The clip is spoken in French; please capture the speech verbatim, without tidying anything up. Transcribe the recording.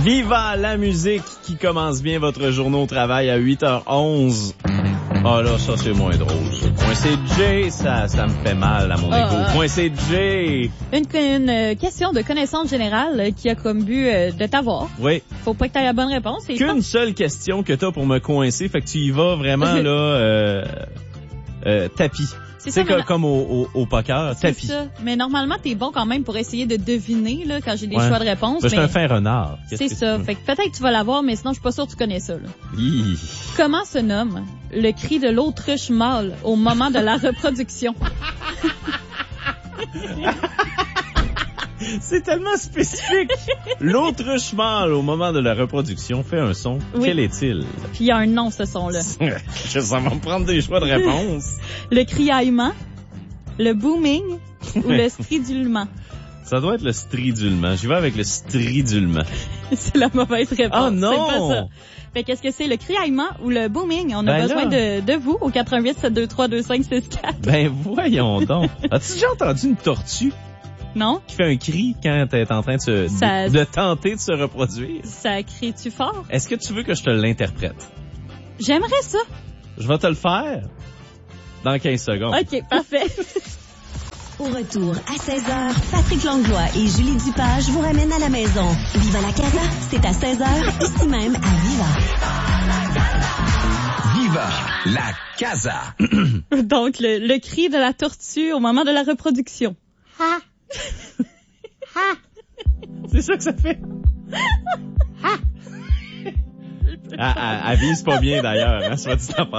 Viva la musique qui commence bien votre journée au travail à huit heures onze. Ah là, ça c'est moins drôle. Coincé J, ça, ça me fait mal à mon Ah, égo. ah. Coincé J. Une, une euh, question de connaissance générale euh, qui a comme but euh, de t'avoir. Oui. Faut pas que t'aies la bonne réponse. Et Qu'une seule question que t'as pour me coincer, fait que tu y vas vraiment là, euh, euh, tapis. C'est C'est ça, comme, mais- comme au, au, au poker, C'est tapis. ça. Mais normalement, t'es bon quand même pour essayer de deviner là quand j'ai des Ouais. choix de réponse. Ben, je suis mais un fin renard. Qu'est-ce c'est que ça. tu- Fait que peut-être que tu vas l'avoir, mais sinon je suis pas sûre que tu connais ça. Là. Hi. Comment se nomme le cri de l'autruche mâle au moment de la reproduction? C'est tellement spécifique. L'autruche mâle au moment de la reproduction fait un son. Oui. Quel est-il? Puis il y a un nom ce son-là. Je ça va me prendre des choix de réponse. Le criaillement, le booming ou le stridulement? Ça doit être le stridulement. J'y vais avec le stridulement. C'est la mauvaise réponse. Ah non! C'est pas ça. Fait qu'est-ce que c'est, le criaillement ou le booming? On a Ben besoin là. de, de vous au quatre un huit sept deux trois deux cinq six quatre. Ben voyons donc. As-tu déjà entendu une tortue Non? qui fait un cri quand elle est en train de se Ça- de, de tenter de se reproduire? Ça crie-tu fort? Est-ce que tu veux que je te l'interprète? J'aimerais ça. Je vais te le faire dans quinze secondes. OK, parfait. Au retour, à seize heures, Patrick Langlois et Julie Dupage vous ramènent à la maison. Viva la Casa, c'est à seize heures, ici même à Viva. Viva la Casa. Donc, le, le cri de la tortue au moment de la reproduction. C'est ça que ça fait. Elle, elle, elle vise pas bien d'ailleurs, hein, soit dit en passant.